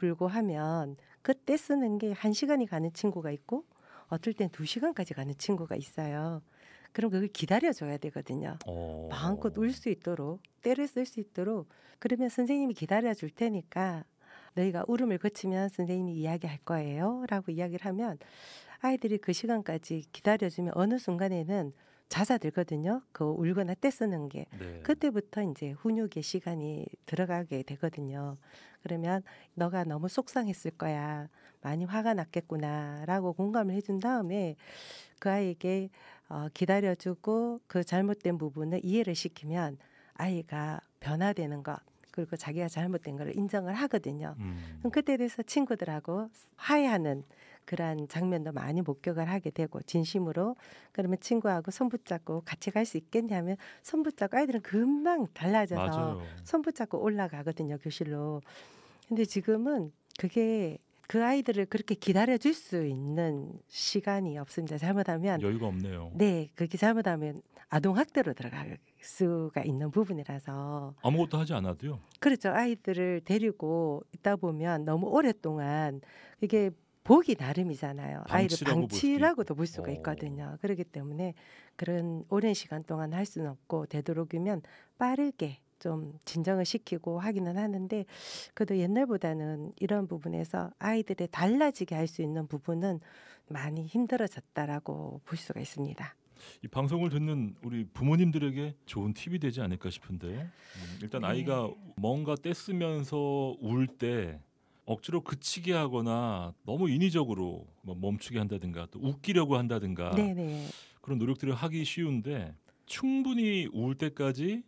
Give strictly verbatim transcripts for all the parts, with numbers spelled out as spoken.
불고 하면 그때 쓰는 게 한 시간이 가는 친구가 있고 어떨 땐 두 시간까지 가는 친구가 있어요. 그럼 그걸 기다려줘야 되거든요. 어. 마음껏 울 수 있도록 때를 쓸 수 있도록. 그러면 선생님이 기다려줄 테니까 너희가 울음을 그치면 선생님이 이야기할 거예요 라고 이야기를 하면 아이들이 그 시간까지 기다려주면 어느 순간에는 잦아들거든요. 그 울거나 떼쓰는 게. 네. 그때부터 이제 훈육의 시간이 들어가게 되거든요. 그러면 너가 너무 속상했을 거야. 많이 화가 났겠구나 라고 공감을 해준 다음에 그 아이에게 어, 기다려주고 그 잘못된 부분을 이해를 시키면 아이가 변화되는 것 그리고 자기가 잘못된 걸 인정을 하거든요. 음. 그럼 그때 대해서 친구들하고 화해하는 그러한 장면도 많이 목격을 하게 되고 진심으로 그러면 친구하고 손 붙잡고 같이 갈 수 있겠냐면 손 붙잡고 아이들은 금방 달라져서 맞아요. 손 붙잡고 올라가거든요. 교실로. 근데 지금은 그게 그 아이들을 그렇게 기다려줄 수 있는 시간이 없습니다. 잘못하면 여유가 없네요. 네, 그렇게 잘못하면 아동학대로 들어갈 수가 있는 부분이라서 아무것도 하지 않아도요. 그렇죠. 아이들을 데리고 있다 보면 너무 오랫동안 이게 보기 나름이잖아요. 아이를 방치라고 볼 수도 방치라고도 있고. 볼 수가 어. 있거든요. 그렇기 때문에 그런 오랜 시간 동안 할 수는 없고 되도록이면 빠르게 좀 진정을 시키고 하기는 하는데 그래도 옛날보다는 이런 부분에서 아이들의 달라지게 할 수 있는 부분은 많이 힘들어졌다라고 볼 수가 있습니다. 이 방송을 듣는 우리 부모님들에게 좋은 팁이 되지 않을까 싶은데요. 음, 일단 네. 아이가 뭔가 떼쓰면서 울 때 억지로 그치게 하거나 너무 인위적으로 뭐 멈추게 한다든가 또 웃기려고 한다든가 네네. 그런 노력들을 하기 쉬운데 충분히 울 때까지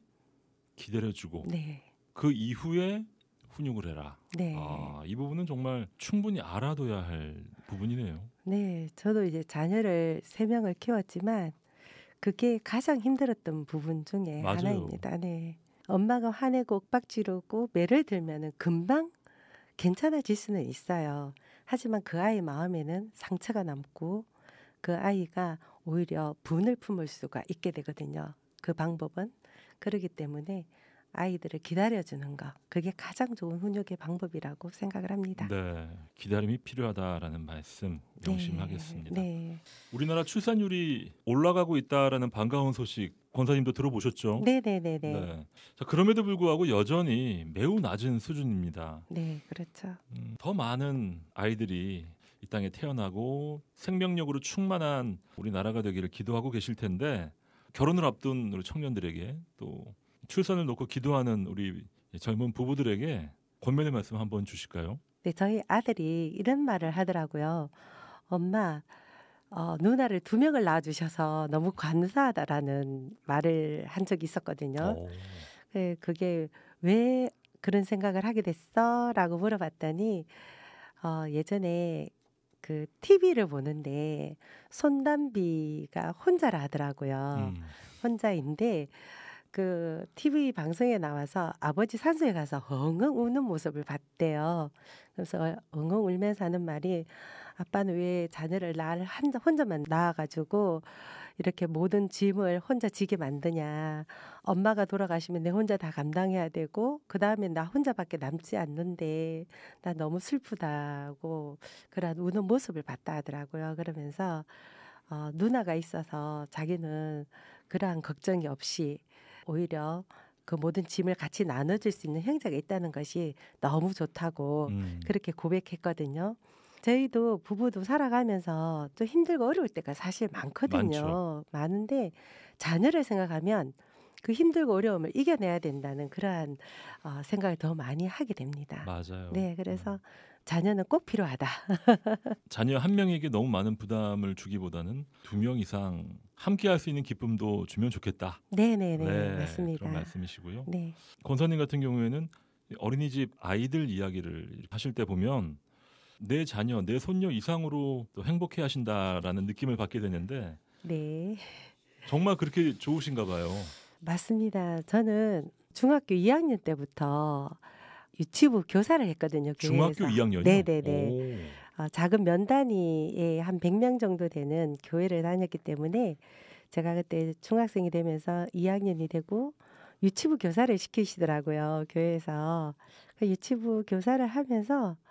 기다려주고 네. 그 이후에 훈육을 해라. 네. 아, 이 부분은 정말 충분히 알아둬야 할 부분이네요. 네. 저도 이제 자녀를 세 명을 키웠지만 그게 가장 힘들었던 부분 중에 맞아요. 하나입니다. 네. 엄마가 화내고 윽박지르고 매를 들면은 금방 괜찮아질 수는 있어요. 하지만 그 아이 마음에는 상처가 남고 그 아이가 오히려 분을 품을 수가 있게 되거든요. 그 방법은. 그렇기 때문에 아이들을 기다려주는 것. 그게 가장 좋은 훈육의 방법이라고 생각을 합니다. 네, 기다림이 필요하다라는 말씀 명심하겠습니다. 네. 네. 우리나라 출산율이 올라가고 있다라는 반가운 소식 권사님도 들어보셨죠? 네네네네. 네. 자, 그럼에도 불구하고 여전히 매우 낮은 수준입니다. 네, 그렇죠. 음, 더 많은 아이들이 이 땅에 태어나고 생명력으로 충만한 우리나라가 되기를 기도하고 계실 텐데 결혼을 앞둔 우리 청년들에게 또 출산을 놓고 기도하는 우리 젊은 부부들에게 권면의 말씀 한번 주실까요? 네, 저희 아들이 이런 말을 하더라고요. 엄마, 어, 누나를 두 명을 낳아주셔서 너무 감사하다라는 말을 한 적이 있었거든요. 어, 그- 그게 왜 그런 생각을 하게 됐어? 라고 물어봤더니 어, 예전에 그 티비를 보는데 손담비가 혼자라 하더라고요. 음, 혼자인데 그 티비 방송에 나와서 아버지 산소에 가서 엉엉 우는 모습을 봤대요. 그래서 엉엉 울면서 하는 말이 아빠는 왜 자녀를 날 한- 혼자만 낳아가지고 이렇게 모든 짐을 혼자 지게 만드냐. 엄마가 돌아가시면 내 혼자 다 감당해야 되고 그 다음에 나 혼자밖에 남지 않는데 나 너무 슬프다고 그런 우는 모습을 봤다 하더라고요. 그러면서 어, 누나가 있어서 자기는 그러한 걱정이 없이 오히려 그 모든 짐을 같이 나눠줄 수 있는 형제가 있다는 것이 너무 좋다고 음, 그렇게 고백했거든요. 저희도 부부도 살아가면서 좀 힘들고 어려울 때가 사실 많거든요. 많죠. 많은데 자녀를 생각하면 그 힘들고 어려움을 이겨내야 된다는 그러한 어, 생각을 더 많이 하게 됩니다. 맞아요. 네, 그래서 음. 자녀는 꼭 필요하다. 자녀 한 명에게 너무 많은 부담을 주기보다는 두 명 이상 함께 할 수 있는 기쁨도 주면 좋겠다. 네네네, 네, 맞습니다. 그런 말씀이시고요. 네. 권사님 같은 경우에는 어린이집 아이들 이야기를 하실 때 보면 내 자녀, 내 손녀 이상으로 또 행복해 하신다라는 느낌을 받게 되는데 네, 정말 그렇게 좋으신가 봐요. 맞습니다. 저는 중학교 이 학년 때부터 유치부 교사를 했거든요, 중학교 교회에서. 이 학년이요? 네네네. 오. 어, 작은 면 단위에 한 백 명 정도 되는 교회를 다녔기 때문에 제가 그때 중학생이 되면서 이 학년이 되고 유치부 교사를 시키시더라고요, 교회에서. 그 유치부 교사를 하면서